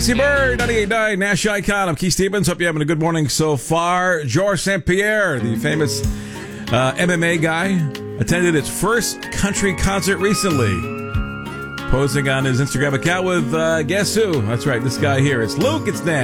Bird, 98.9 Nash Icon. I'm Keith Stevens. Hope you're having a good morning so far. Georges St-Pierre, the famous MMA guy, attended his first country concert recently. Posing on his Instagram account with, guess who? That's right, this guy here. It's Luke, it's Nash.